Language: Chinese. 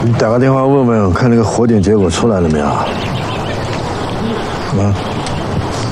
你打个电话问问，看那个火点结果出来了没有？啊？